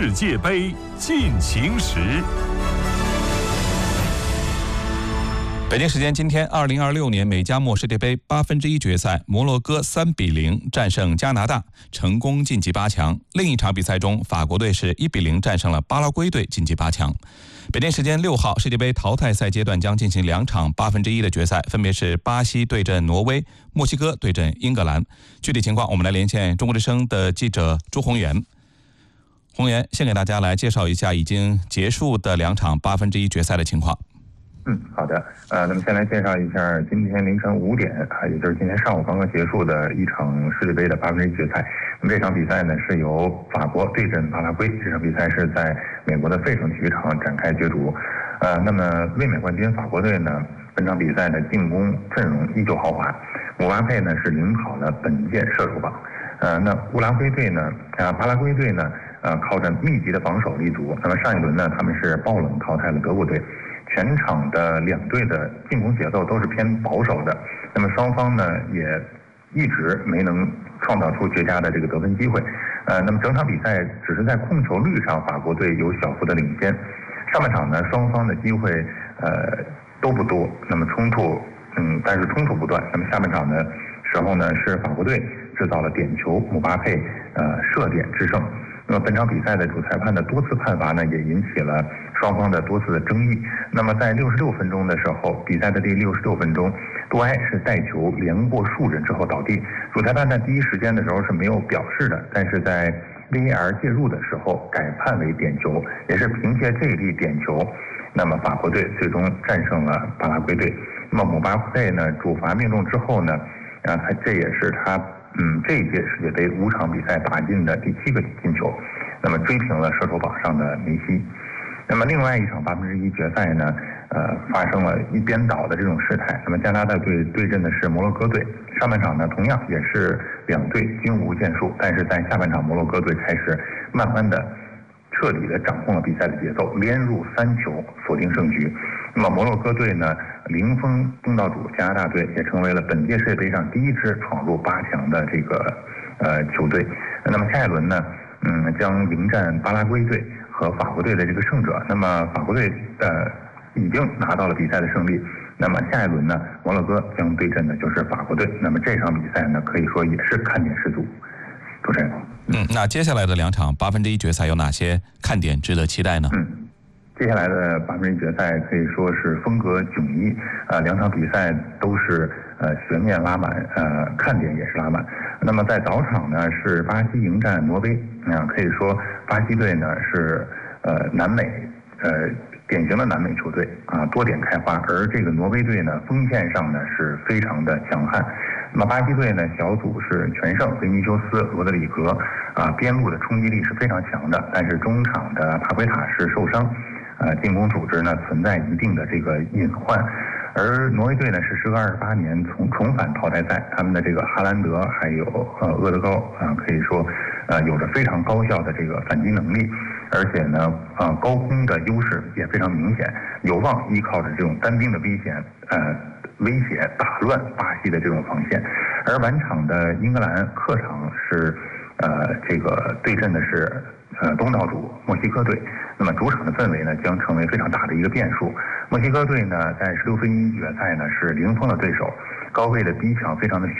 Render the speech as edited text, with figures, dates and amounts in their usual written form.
世界杯进行时。北京时间今天，2026年美加墨世界杯1/8决赛，摩洛哥3比0战胜加拿大，成功晋级8强。另一场比赛中，法国队是1比0战胜了巴拉圭队，晋级8强。北京时间6号，世界杯淘汰赛阶段将进行2场1/8的决赛，分别是巴西对阵挪威，墨西哥对阵英格兰。具体情况，我们来连线中国之声的记者朱宏元。宏元，先给大家来介绍一下已经结束的2场1/8决赛的情况。 好的，那么先来介绍一下今天凌晨5点也就是今天上午刚刚结束的一场世界杯的1/8决赛。那么这场比赛呢是由法国对阵巴拉圭，这场比赛是在美国的费城体育场展开角逐。那么卫冕冠军法国队呢，本场比赛的进攻阵容依旧豪华，姆巴佩呢是领跑了本届射手榜。那巴拉圭队呢，靠着密集的防守立足。那么上一轮呢，他们是爆冷淘汰了德国队。全场的2队的进攻节奏都是偏保守的，那么双方呢也一直没能创造出绝佳的这个得分机会。那么整场比赛只是在控球率上，法国队有小幅的领先。上半场呢，双方的机会都不多，那么但是冲突不断。那么下半场的时候呢，是法国队制造了点球，姆巴佩射点制胜。那么本场比赛的主裁判的多次判罚呢，也引起了双方的多次的争议。那么在66分钟的时候，比赛的第66分钟，杜埃是带球连过数人之后倒地，主裁判在第一时间的时候是没有表示的，但是在 VAR 介入的时候改判为点球，也是凭借这一粒点球，那么法国队最终战胜了巴拉圭队。那么姆巴佩呢主罚命中之后呢，这也是他这一届世界杯5场比赛打进的第7个进球，那么追平了射手榜上的梅西。那么另外一场1/8决赛呢，发生了一边倒的这种事态。那么加拿大队对阵的是摩洛哥队，上半场呢同样也是2队均无建树，但是在下半场摩洛哥队开始慢慢的彻底的掌控了比赛的节奏，连入3球锁定胜局。那么摩洛哥队呢零封东道主加拿大队，也成为了本届世界杯上第一支闯入8强的这个球队。那么下一轮呢，将迎战巴拉圭队和法国队的这个胜者。那么法国队已经拿到了比赛的胜利。那么下一轮呢，摩洛哥将对阵的就是法国队。那么这场比赛呢，可以说也是看点十足。主持人。 那接下来的2场1/8决赛有哪些看点值得期待呢？ 接下来的1/8决赛可以说是风格迥异，2场比赛都是悬念拉满，看点也是拉满。那么在早场呢是巴西迎战挪威，可以说巴西队呢是南美典型的南美球队多点开花，而这个挪威队呢锋线上呢是非常的强悍。那么巴西队呢小组是全胜，维尼修斯、罗德里格边路的冲击力是非常强的，但是中场的帕奎塔是受伤，进攻组织呢存在一定的这个隐患。而挪威队呢是时隔28年重返淘汰赛，他们的这个哈兰德还有厄德高可以说有着非常高效的这个反击能力，而且呢高空的优势也非常明显，有望依靠着这种单兵的威胁打乱巴西的这种防线。而晚场的英格兰客场是这个对阵的是东道主墨西哥队，那么主场的氛围呢将成为非常大的一个变数。墨西哥队呢在16分1决赛呢是零封了对手，高位的逼抢非常的